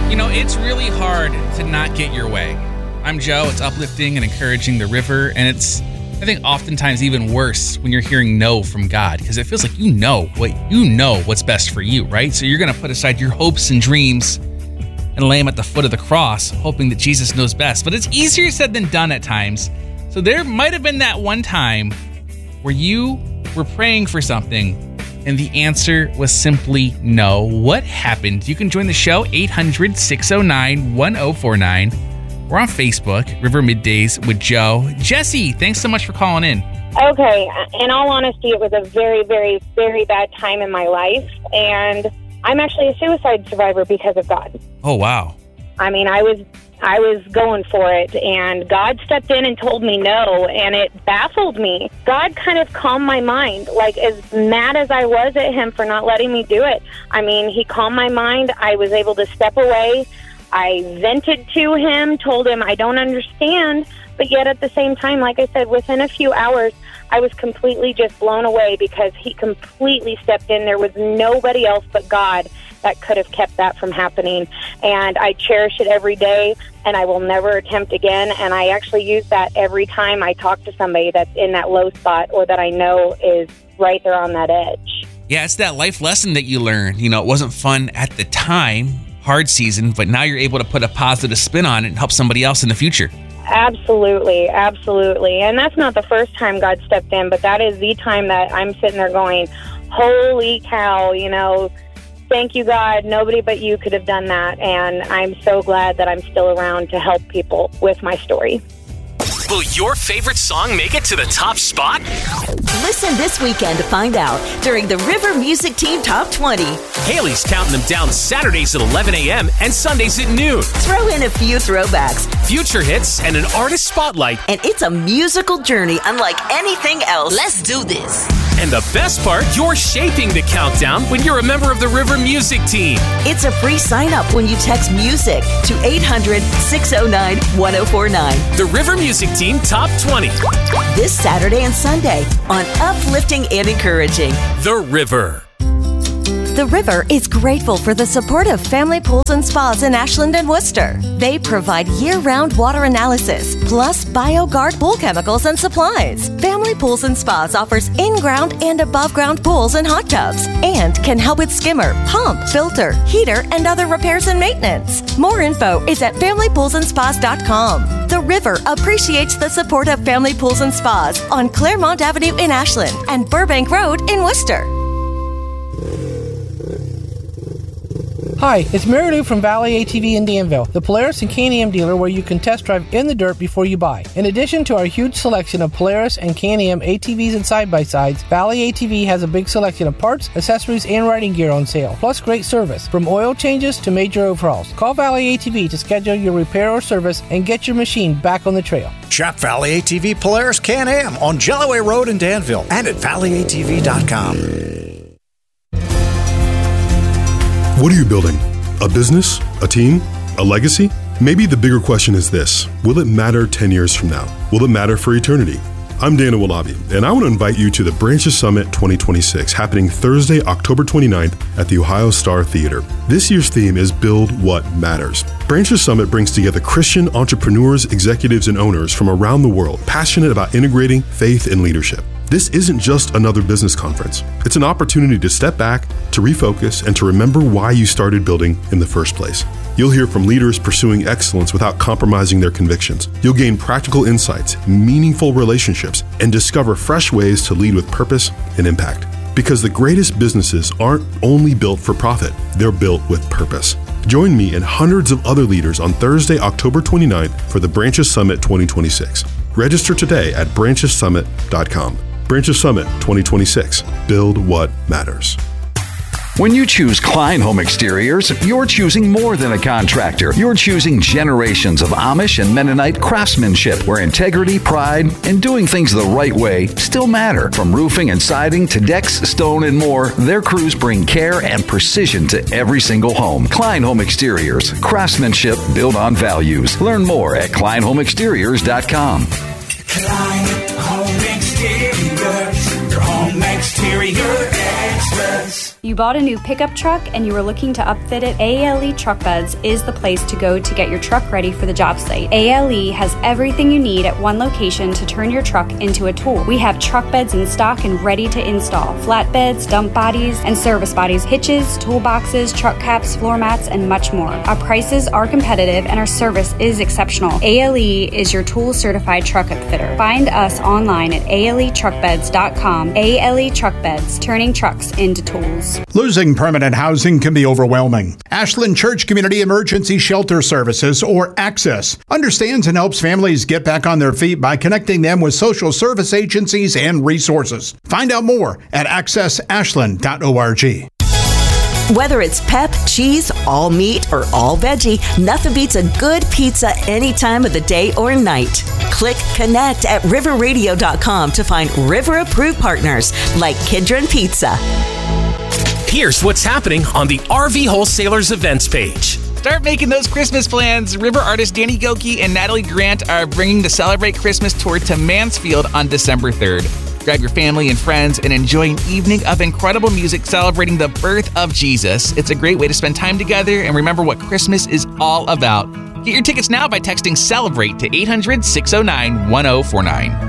You know, it's really hard to not get your way. I'm Joe. It's uplifting and encouraging the river, and it's, I think, oftentimes even worse when you're hearing no from God, because it feels like you know what's best for you, right? So you're going to put aside your hopes and dreams and lay them at the foot of the cross, hoping that Jesus knows best. But it's easier said than done at times. So there might have been that one time where you were praying for something and the answer was simply no. What happened? You can join the show, 800-609-1049. We're on Facebook, River Middays with Joe. Jesse, thanks so much for calling in. Okay. In all honesty, it was a very, very, very bad time in my life. And I'm actually a suicide survivor because of God. Oh, wow. I mean, I was going for it, and God stepped in and told me no, and it baffled me. God kind of calmed my mind, like as mad as I was at him for not letting me do it. I mean, he calmed my mind. I was able to step away. I vented to him, told him I don't understand, but yet at the same time, like I said, within a few hours, I was completely just blown away because he completely stepped in. There was nobody else but God that could have kept that from happening. And I cherish it every day, and I will never attempt again. And I actually use that every time I talk to somebody that's in that low spot or that I know is right there on that edge. Yeah, it's that life lesson that you learn. You know, it wasn't fun at the time, hard season, but now you're able to put a positive spin on it and help somebody else in the future. Absolutely, absolutely. And that's not the first time God stepped in, but that is the time that I'm sitting there going, holy cow, you know, thank you, God. Nobody but you could have done that. And I'm so glad that I'm still around to help people with my story. Will your favorite song make it to the top spot? Listen this weekend to find out during the River Music Team Top 20. Haley's counting them down Saturdays at 11 a.m. and Sundays at noon. Throw in a few throwbacks, future hits, and an artist spotlight. And it's a musical journey unlike anything else. Let's do this. And the best part, you're shaping the countdown when you're a member of the River Music Team. It's a free sign-up when you text MUSIC to 800-609-1049. The River Music Team Top 20. This Saturday and Sunday on Uplifting and Encouraging. The River. The River is grateful for the support of Family Pools and Spas in Ashland and Worcester. They provide year-round water analysis, plus BioGuard pool chemicals and supplies. Family Pools and Spas offers in-ground and above-ground pools and hot tubs, and can help with skimmer, pump, filter, heater, and other repairs and maintenance. More info is at FamilyPoolsandSpas.com. The River appreciates the support of Family Pools and Spas on Claremont Avenue in Ashland and Burbank Road in Worcester. Hi, it's Mary Lou from Valley ATV in Danville, the Polaris and Can-Am dealer where you can test drive in the dirt before you buy. In addition to our huge selection of Polaris and Can-Am ATVs and side-by-sides, Valley ATV has a big selection of parts, accessories, and riding gear on sale, plus great service, from oil changes to major overhauls. Call Valley ATV to schedule your repair or service and get your machine back on the trail. Shop Valley ATV Polaris Can-Am on Jellaway Road in Danville and at valleyatv.com. What are you building? A business? A team? A legacy? Maybe the bigger question is this: will it matter 10 years from now? Will it matter for eternity? I'm Dana Walabi, and I want to invite you to the Branches Summit 2026, happening Thursday, October 29th at the Ohio Star Theater. This year's theme is Build What Matters. Branches Summit brings together Christian entrepreneurs, executives, and owners from around the world, passionate about integrating faith and leadership. This isn't just another business conference. It's an opportunity to step back, to refocus, and to remember why you started building in the first place. You'll hear from leaders pursuing excellence without compromising their convictions. You'll gain practical insights, meaningful relationships, and discover fresh ways to lead with purpose and impact. Because the greatest businesses aren't only built for profit, they're built with purpose. Join me and hundreds of other leaders on Thursday, October 29th for the Branches Summit 2026. Register today at branchessummit.com. Branches Summit 2026. Build what matters. When you choose Klein Home Exteriors, you're choosing more than a contractor. You're choosing generations of Amish and Mennonite craftsmanship where integrity, pride, and doing things the right way still matter. From roofing and siding to decks, stone, and more, their crews bring care and precision to every single home. Klein Home Exteriors. Craftsmanship built on values. Learn more at KleinHomeExteriors.com. Klein Home Exteriors, your home exterior experts. You bought a new pickup truck and you were looking to upfit it? ALE Truck Beds is the place to go to get your truck ready for the job site. ALE has everything you need at one location to turn your truck into a tool. We have truck beds in stock and ready to install. Flatbeds, dump bodies, and service bodies, hitches, toolboxes, truck caps, floor mats, and much more. Our prices are competitive and our service is exceptional. ALE is your tool certified truck upfitter. Find us online at aletruckbeds.com. ALE Truck Beds, turning trucks into tools. Losing permanent housing can be overwhelming. Ashland Church Community Emergency Shelter Services, or ACCESS, understands and helps families get back on their feet by connecting them with social service agencies and resources. Find out more at accessashland.org. Whether it's pep, cheese, all meat, or all veggie, nothing beats a good pizza any time of the day or night. Click Connect at riverradio.com to find River-approved partners like Kidron Pizza. Here's what's happening on the RV Wholesalers events page. Start making those Christmas plans. River artists Danny Gokey and Natalie Grant are bringing the Celebrate Christmas tour to Mansfield on December 3rd. Grab your family and friends and enjoy an evening of incredible music celebrating the birth of Jesus. It's a great way to spend time together and remember what Christmas is all about. Get your tickets now by texting CELEBRATE to 800-609-1049.